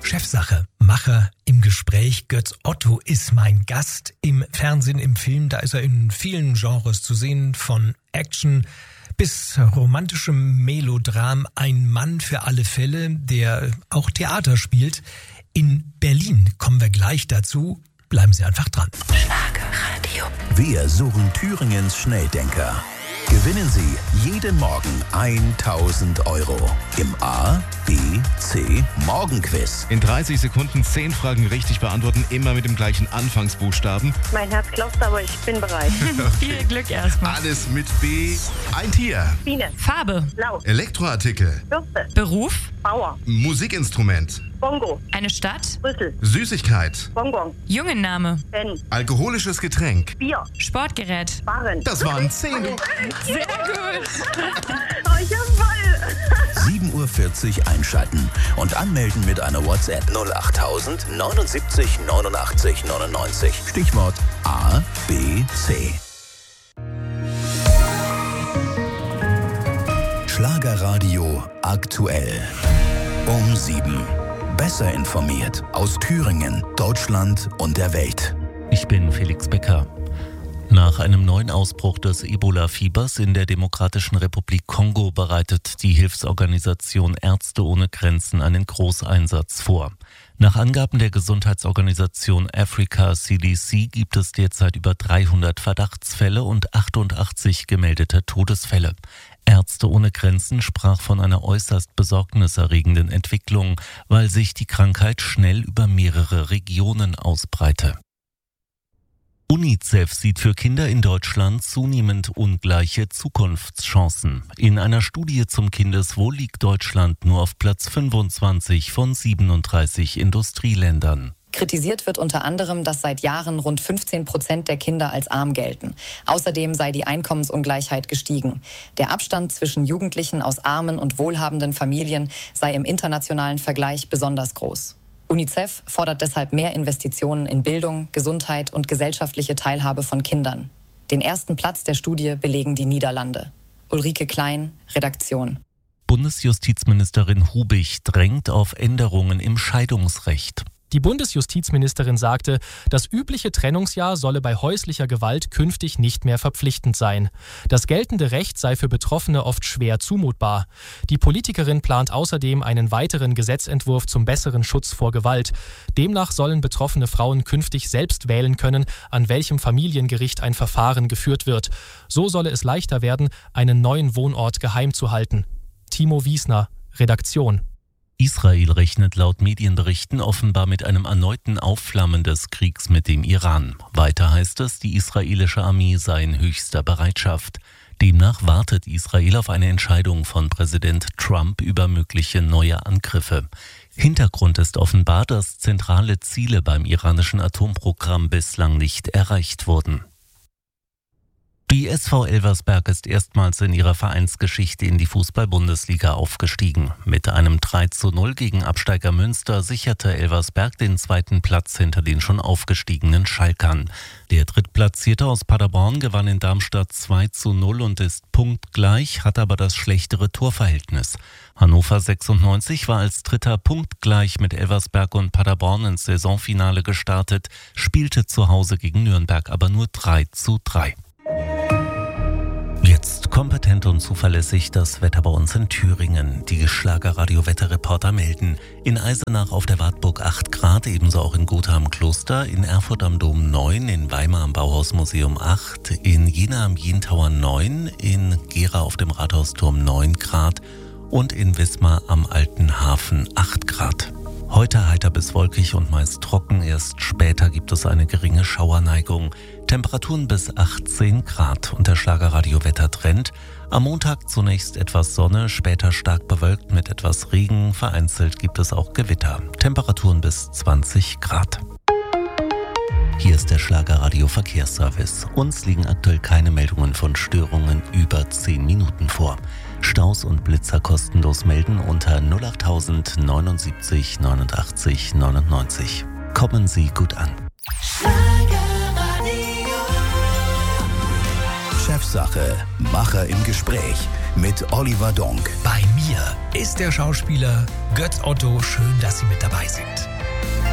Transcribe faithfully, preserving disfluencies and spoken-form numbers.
Chefsache, Macher im Gespräch. Götz Otto ist mein Gast im Fernsehen, im Film. Da ist er in vielen Genres zu sehen, von Action bis romantischem Melodram. Ein Mann für alle Fälle, der auch Theater spielt. In Berlin kommen wir gleich dazu. Bleiben Sie einfach dran. Schlagerradio. Wir suchen Thüringens Schnelldenker. Gewinnen Sie jeden Morgen tausend Euro im A, B, C Morgenquiz. In dreißig Sekunden zehn Fragen richtig beantworten, immer mit dem gleichen Anfangsbuchstaben. Mein Herz klopft, aber ich bin bereit. Okay. Viel Glück erstmal. Alles mit B. Ein Tier. Biene. Farbe. Blau. Elektroartikel. Bürste. Beruf. Bauer. Musikinstrument. Bongo. Eine Stadt. Brüssel. Süßigkeit. Bonbon. Jungenname. Ben. Alkoholisches Getränk. Bier. Sportgerät. Barren. Das waren zehn. Sehr gut. Oh, ich hab voll. sieben Uhr vierzig einschalten und anmelden mit einer WhatsApp null achttausend neunundsiebzig neunundachtzig neunundneunzig. Stichwort A, B, C. Schlagerradio aktuell. Um sieben. Besser informiert aus Thüringen, Deutschland und der Welt. Ich bin Felix Becker. Nach einem neuen Ausbruch des Ebola-Fiebers in der Demokratischen Republik Kongo bereitet die Hilfsorganisation Ärzte ohne Grenzen einen Großeinsatz vor. Nach Angaben der Gesundheitsorganisation Africa C D C gibt es derzeit über dreihundert Verdachtsfälle und achtundachtzig gemeldete Todesfälle. Ärzte ohne Grenzen sprach von einer äußerst besorgniserregenden Entwicklung, weil sich die Krankheit schnell über mehrere Regionen ausbreite. UNICEF sieht für Kinder in Deutschland zunehmend ungleiche Zukunftschancen. In einer Studie zum Kindeswohl liegt Deutschland nur auf Platz fünfundzwanzig von siebenunddreißig Industrieländern. Kritisiert wird unter anderem, dass seit Jahren rund fünfzehn Prozent der Kinder als arm gelten. Außerdem sei die Einkommensungleichheit gestiegen. Der Abstand zwischen Jugendlichen aus armen und wohlhabenden Familien sei im internationalen Vergleich besonders groß. UNICEF fordert deshalb mehr Investitionen in Bildung, Gesundheit und gesellschaftliche Teilhabe von Kindern. Den ersten Platz der Studie belegen die Niederlande. Ulrike Klein, Redaktion. Bundesjustizministerin Hubig drängt auf Änderungen im Scheidungsrecht. Die Bundesjustizministerin sagte, das übliche Trennungsjahr solle bei häuslicher Gewalt künftig nicht mehr verpflichtend sein. Das geltende Recht sei für Betroffene oft schwer zumutbar. Die Politikerin plant außerdem einen weiteren Gesetzentwurf zum besseren Schutz vor Gewalt. Demnach sollen betroffene Frauen künftig selbst wählen können, an welchem Familiengericht ein Verfahren geführt wird. So solle es leichter werden, einen neuen Wohnort geheim zu halten. Timo Wiesner, Redaktion. Israel rechnet laut Medienberichten offenbar mit einem erneuten Aufflammen des Kriegs mit dem Iran. Weiter heißt es, die israelische Armee sei in höchster Bereitschaft. Demnach wartet Israel auf eine Entscheidung von Präsident Trump über mögliche neue Angriffe. Hintergrund ist offenbar, dass zentrale Ziele beim iranischen Atomprogramm bislang nicht erreicht wurden. Die S V Elversberg ist erstmals in ihrer Vereinsgeschichte in die Fußball-Bundesliga aufgestiegen. Mit einem drei zu null gegen Absteiger Münster sicherte Elversberg den zweiten Platz hinter den schon aufgestiegenen Schalkern. Der Drittplatzierte aus Paderborn gewann in Darmstadt zwei zu null und ist punktgleich, hat aber das schlechtere Torverhältnis. Hannover sechsundneunzig war als Dritter punktgleich mit Elversberg und Paderborn ins Saisonfinale gestartet, spielte zu Hause gegen Nürnberg aber nur drei zu drei. Jetzt kompetent und zuverlässig das Wetter bei uns in Thüringen. Die Schlagerradio-Wetterreporter melden: in Eisenach auf der Wartburg acht Grad, ebenso auch in Gotha am Kloster, in Erfurt am Dom neun, in Weimar am Bauhausmuseum acht, in Jena am Jentauer neun, in Gera auf dem Rathausturm neun Grad und in Wismar am Alten Hafen acht Grad. Heute heiter bis wolkig und meist trocken, erst später gibt es eine geringe Schauerneigung. Temperaturen bis achtzehn Grad und der Schlagerradio-Wettertrend. Am Montag zunächst etwas Sonne, später stark bewölkt mit etwas Regen, vereinzelt gibt es auch Gewitter. Temperaturen bis zwanzig Grad. Hier ist der Schlagerradio-Verkehrsservice. Uns liegen aktuell keine Meldungen von Störungen über zehn Minuten vor. Staus und Blitzer kostenlos melden unter null achttausend neunundsiebzig neunundachtzig neunundneunzig. Kommen Sie gut an. Chefsache, Macher im Gespräch mit Oliver Donk. Bei mir ist der Schauspieler Götz Otto. Schön, dass Sie mit dabei sind.